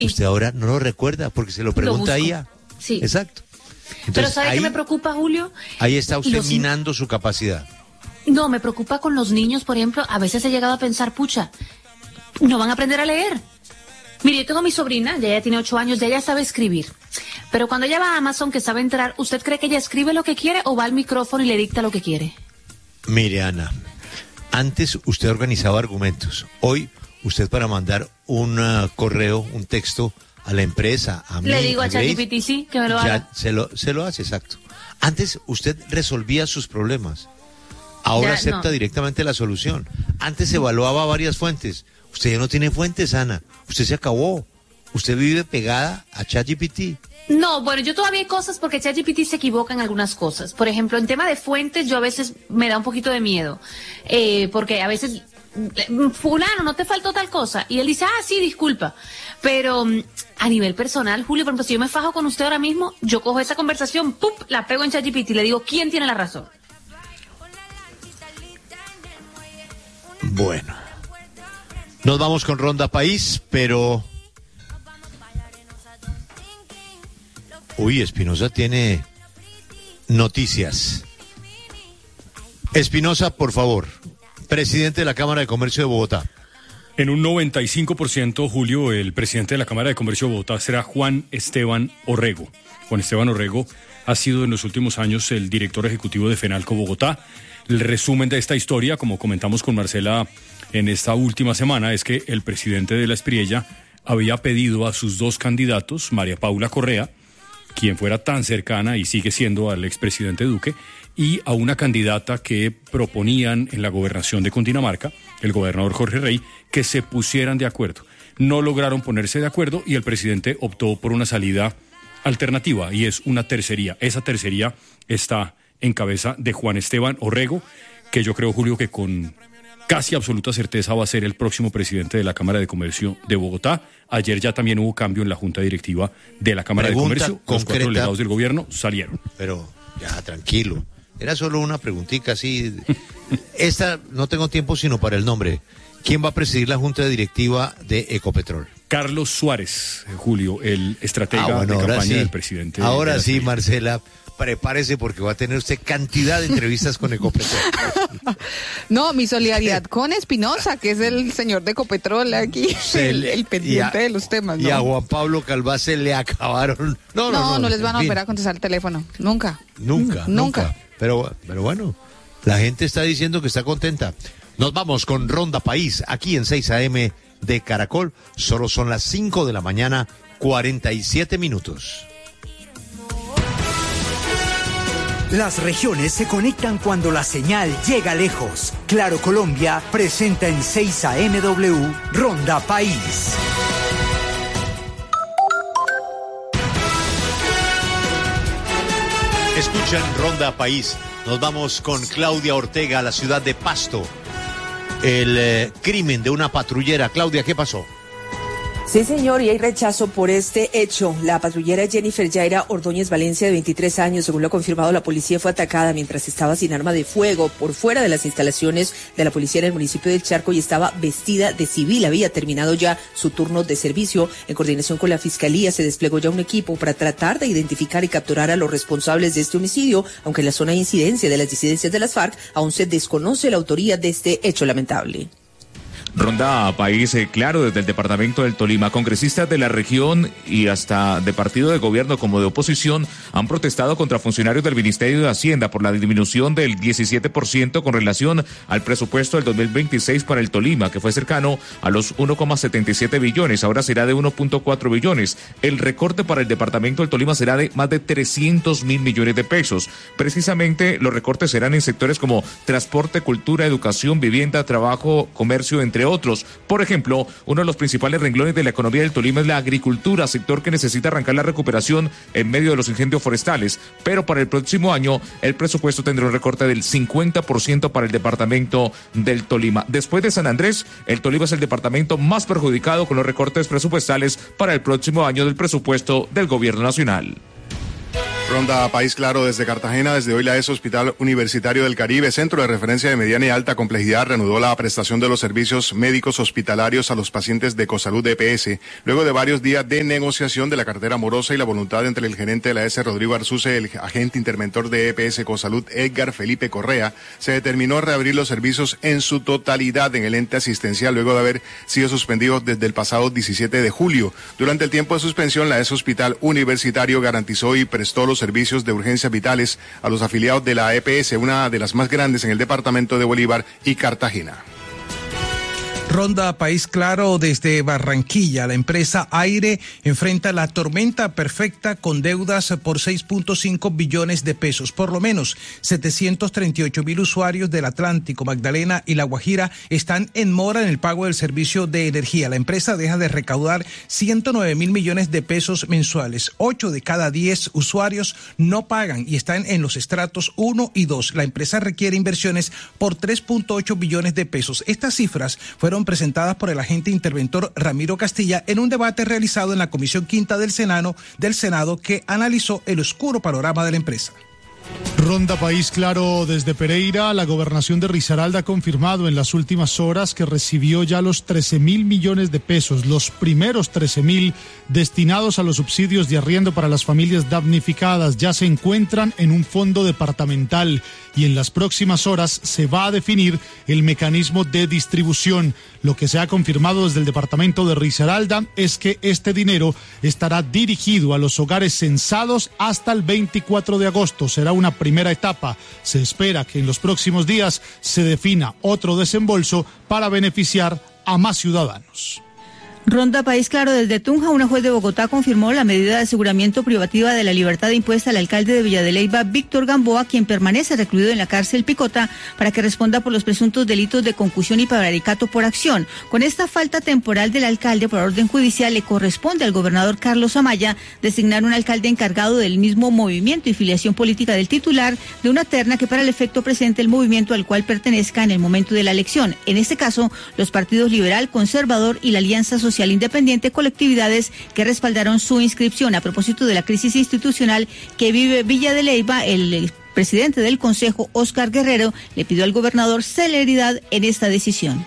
Usted ahora no lo recuerda porque se lo pregunta a ella. Sí. Exacto. Entonces, pero ¿sabe qué me preocupa, Julio? Ahí está usted minando su capacidad. No, me preocupa con los niños, por ejemplo. A veces he llegado a pensar, pucha, no van a aprender a leer. Mire, yo tengo a mi sobrina, ya tiene 8 años, ya ella sabe escribir. Pero cuando ella va a Amazon, que sabe entrar, ¿usted cree que ella escribe lo que quiere o va al micrófono y le dicta lo que quiere? Mire, Ana, antes usted organizaba argumentos. Hoy, usted para mandar un correo, un texto a la empresa, a mí, le digo a Grace, ChatGPT, sí, que me lo haga. Se lo hace, exacto. Antes usted resolvía sus problemas. Ahora Ya, acepta no. directamente la solución. Antes evaluaba varias fuentes. Usted ya no tiene fuentes, Ana. Usted se acabó. Usted vive pegada a ChatGPT. No, bueno, yo todavía hay cosas porque ChatGPT se equivoca en algunas cosas. Por ejemplo, en tema de fuentes, yo a veces me da un poquito de miedo. Porque a veces, fulano, no te faltó tal cosa. Y él dice, sí, disculpa. Pero a nivel personal, Julio, por ejemplo, si yo me fajo con usted ahora mismo, yo cojo esa conversación, ¡pum!, la pego en ChatGPT y le digo, ¿quién tiene la razón? Bueno. Nos vamos con Ronda País, pero... Uy, Espinosa tiene noticias. Espinosa, por favor, presidente de la Cámara de Comercio de Bogotá. En un 95%, Julio, el presidente de la Cámara de Comercio de Bogotá será Juan Esteban Orrego. Juan Esteban Orrego ha sido en los últimos años el director ejecutivo de FENALCO Bogotá. El resumen de esta historia, como comentamos con Marcela en esta última semana, es que el presidente de la Espriella había pedido a sus dos candidatos, María Paula Correa, quien fuera tan cercana y sigue siendo al expresidente Duque, y a una candidata que proponían en la gobernación de Cundinamarca, el gobernador Jorge Rey, que se pusieran de acuerdo. No lograron ponerse de acuerdo y el presidente optó por una salida alternativa, y es una tercería. Esa tercería está en cabeza de Juan Esteban Orrego, que yo creo, Julio, que con casi absoluta certeza va a ser el próximo presidente de la Cámara de Comercio de Bogotá. Ayer ya también hubo cambio en la Junta Directiva de la Cámara de Comercio. Los 4 delegados del gobierno salieron. Pero ya, tranquilo. Era solo una preguntita así. Esta no tengo tiempo sino para el nombre. ¿Quién va a presidir la Junta Directiva de Ecopetrol? Carlos Suárez, Julio, el estratega de campaña del presidente. Ahora sí, Marcela, prepárese porque va a tener usted cantidad de entrevistas con Ecopetrol. No, mi solidaridad con Espinosa, que es el señor de Ecopetrol aquí, el pendiente de los temas. Y a Juan Pablo Calvá se le acabaron. No les van a volver a contestar el teléfono. Nunca. Pero bueno, la gente está diciendo que está contenta. Nos vamos con Ronda País, aquí en 6 AM de Caracol. Solo son las 5 de la mañana, 47 minutos. Las regiones se conectan cuando la señal llega lejos. Claro Colombia presenta en 6 AMW Ronda País. Escuchan Ronda País. Nos vamos con Claudia Ortega a la ciudad de Pasto. El crimen de una patrullera. Claudia, ¿qué pasó? Sí, señor, y hay rechazo por este hecho. La patrullera Jennifer Yaira Ordóñez Valencia, de 23 años, según lo ha confirmado la policía, fue atacada mientras estaba sin arma de fuego por fuera de las instalaciones de la policía en el municipio del Charco y estaba vestida de civil. Había terminado ya su turno de servicio. En coordinación con la Fiscalía se desplegó ya un equipo para tratar de identificar y capturar a los responsables de este homicidio, aunque en la zona de incidencia de las disidencias de las FARC aún se desconoce la autoría de este hecho lamentable. Ronda País, claro, desde el departamento del Tolima, congresistas de la región y hasta de partido de gobierno como de oposición han protestado contra funcionarios del Ministerio de Hacienda por la disminución del 17% con relación al presupuesto del 2026 para el Tolima, que fue cercano a los 1,77 billones, ahora será de 1,4 billones. El recorte para el departamento del Tolima será de más de 300 mil millones de pesos. Precisamente los recortes serán en sectores como transporte, cultura, educación, vivienda, trabajo, comercio, entre otros. Por ejemplo, uno de los principales renglones de la economía del Tolima es la agricultura, sector que necesita arrancar la recuperación en medio de los incendios forestales, pero para el próximo año el presupuesto tendrá un recorte del 50% para el departamento del Tolima. Después de San Andrés, el Tolima es el departamento más perjudicado con los recortes presupuestales para el próximo año del presupuesto del gobierno nacional. Ronda País Claro desde Cartagena. Desde hoy la ES Hospital Universitario del Caribe, centro de referencia de mediana y alta complejidad, reanudó la prestación de los servicios médicos hospitalarios a los pacientes de Ecosalud EPS. Luego de varios días de negociación de la cartera morosa y la voluntad entre el gerente de la ES, Rodrigo Arzuce, y el agente interventor de EPS Ecosalud, Edgar Felipe Correa, se determinó reabrir los servicios en su totalidad en el ente asistencial luego de haber sido suspendidos desde el pasado 17 de julio. Durante el tiempo de suspensión, la ES Hospital Universitario garantizó y prestó los servicios de urgencias vitales a los afiliados de la EPS, una de las más grandes en el departamento de Bolívar y Cartagena. Ronda País Claro desde Barranquilla. La empresa Aire enfrenta la tormenta perfecta con deudas por 6.5 billones de pesos. Por lo menos 738.000 usuarios del Atlántico, Magdalena y La Guajira están en mora en el pago del servicio de energía. La empresa deja de recaudar 109.000 millones de pesos mensuales. 8 de cada 10 usuarios no pagan y están en los estratos 1 y 2. La empresa requiere inversiones por 3.8 billones de pesos. Estas cifras fueron presentadas por el agente interventor Ramiro Castilla en un debate realizado en la Comisión Quinta del Senado que analizó el oscuro panorama de la empresa. Ronda País Claro desde Pereira. La gobernación de Risaralda ha confirmado en las últimas horas que recibió ya los 13.000 millones de pesos, los primeros 13.000 destinados a los subsidios de arriendo para las familias damnificadas. Ya se encuentran en un fondo departamental y en las próximas horas se va a definir el mecanismo de distribución. Lo que se ha confirmado desde el departamento de Risaralda es que este dinero estará dirigido a los hogares censados hasta el 24 de agosto. Será una primera etapa. Se espera que en los próximos días se defina otro desembolso para beneficiar a más ciudadanos. Ronda País Claro desde Tunja. Una juez de Bogotá confirmó la medida de aseguramiento privativa de la libertad impuesta al alcalde de Villa de Leyva, Víctor Gamboa, quien permanece recluido en la cárcel Picota para que responda por los presuntos delitos de concusión y prevaricato por acción. Con esta falta temporal del alcalde por orden judicial, le corresponde al gobernador Carlos Amaya designar un alcalde encargado del mismo movimiento y filiación política del titular de una terna que para el efecto presente el movimiento al cual pertenezca en el momento de la elección. En este caso, los partidos Liberal, Conservador y la Alianza Social Independiente, colectividades que respaldaron su inscripción. A propósito de la crisis institucional que vive Villa de Leyva, el presidente del Consejo, Óscar Guerrero, le pidió al gobernador celeridad en esta decisión.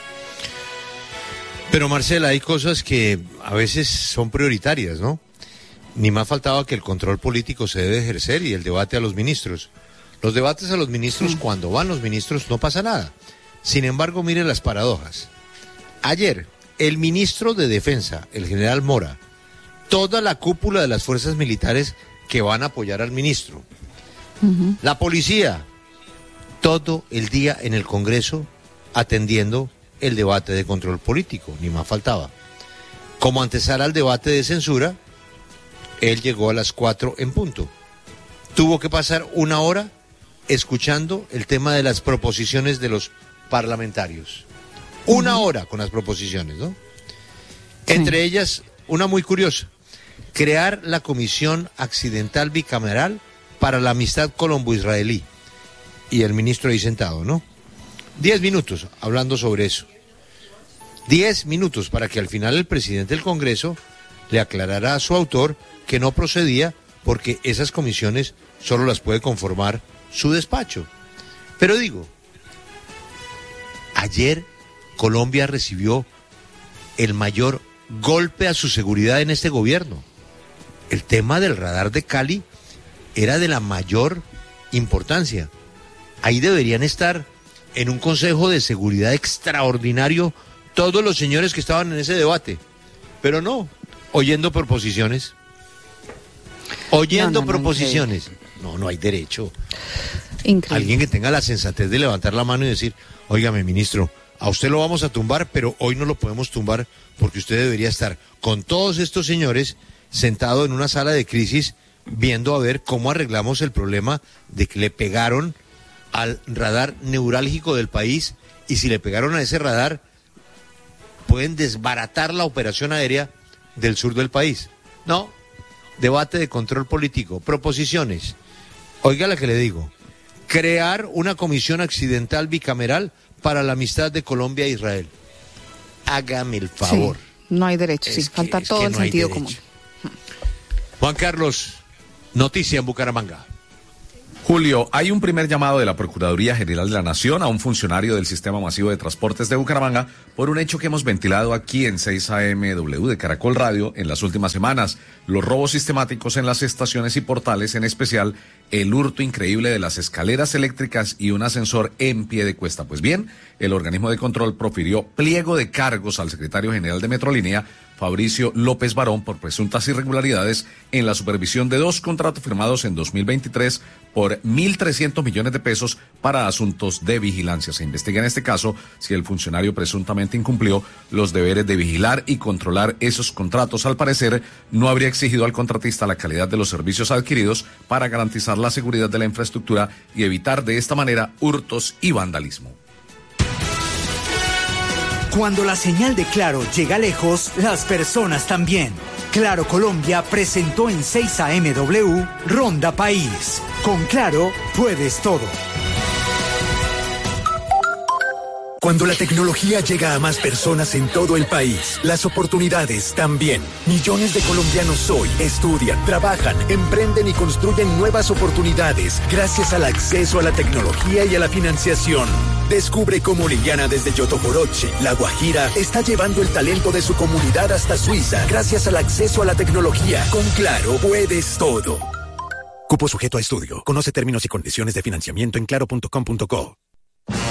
Pero Marcela, hay cosas que a veces son prioritarias, ¿no? Ni más faltaba que el control político se debe ejercer y el debate a los ministros. Los debates a los ministros, cuando van los ministros, no pasa nada. Sin embargo, mire las paradojas. Ayer, el ministro de Defensa, el general Mora, toda la cúpula de las fuerzas militares que van a apoyar al ministro, la policía, todo el día en el Congreso atendiendo el debate de control político, ni más faltaba. Como antesala al debate de censura, él llegó a las 4 en punto. Tuvo que pasar una hora escuchando el tema de las proposiciones de los parlamentarios. Una hora con las proposiciones, ¿no? Sí. Entre ellas, una muy curiosa, crear la Comisión Accidental Bicameral para la Amistad Colombo-Israelí. Y el ministro ahí sentado, ¿no? 10 minutos hablando sobre eso. 10 minutos para que al final el presidente del Congreso le aclarara a su autor que no procedía porque esas comisiones solo las puede conformar su despacho. Pero digo, ayer Colombia recibió el mayor golpe a su seguridad en este gobierno. El tema del radar de Cali era de la mayor importancia. Ahí deberían estar en un consejo de seguridad extraordinario todos los señores que estaban en ese debate. Pero no, oyendo proposiciones. Oyendo proposiciones. No hay derecho. Increíble. Alguien que tenga la sensatez de levantar la mano y decir, óigame, ministro, a usted lo vamos a tumbar, pero hoy no lo podemos tumbar porque usted debería estar con todos estos señores sentado en una sala de crisis viendo a ver cómo arreglamos el problema de que le pegaron al radar neurálgico del país y si le pegaron a ese radar pueden desbaratar la operación aérea del sur del país. No, debate de control político, proposiciones. Oiga la que le digo, crear una comisión accidental bicameral para la amistad de Colombia e Israel. Hágame el favor. Sí, no hay derecho, falta todo el sentido común. Juan Carlos, Noticia en Bucaramanga. Julio, hay un primer llamado de la Procuraduría General de la Nación a un funcionario del Sistema Masivo de Transportes de Bucaramanga por un hecho que hemos ventilado aquí en 6AMW de Caracol Radio en las últimas semanas. Los robos sistemáticos en las estaciones y portales, en especial el hurto increíble de las escaleras eléctricas y un ascensor en pie de cuesta. Pues bien, el organismo de control profirió pliego de cargos al secretario general de Metrolínea, Fabricio López Barón, por presuntas irregularidades en la supervisión de 2 contratos firmados en 2023 por 1.300 millones de pesos para asuntos de vigilancia. Se investiga en este caso si el funcionario presuntamente incumplió los deberes de vigilar y controlar esos contratos. Al parecer, no habría exigido al contratista la calidad de los servicios adquiridos para garantizar la seguridad de la infraestructura y evitar de esta manera hurtos y vandalismo. Cuando la señal de Claro llega lejos, las personas también. Claro Colombia presentó en 6AMW Ronda País. Con Claro puedes todo. Cuando la tecnología llega a más personas en todo el país, las oportunidades también. Millones de colombianos hoy estudian, trabajan, emprenden y construyen nuevas oportunidades gracias al acceso a la tecnología y a la financiación. Descubre cómo Liliana desde Yotoporoche, La Guajira, está llevando el talento de su comunidad hasta Suiza gracias al acceso a la tecnología. Con Claro puedes todo. Cupo sujeto a estudio. Conoce términos y condiciones de financiamiento en claro.com.co.